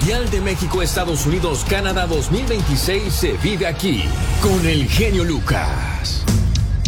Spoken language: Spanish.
Mundial de México, Estados Unidos, Canadá 2026 se vive aquí con el genio Lucas.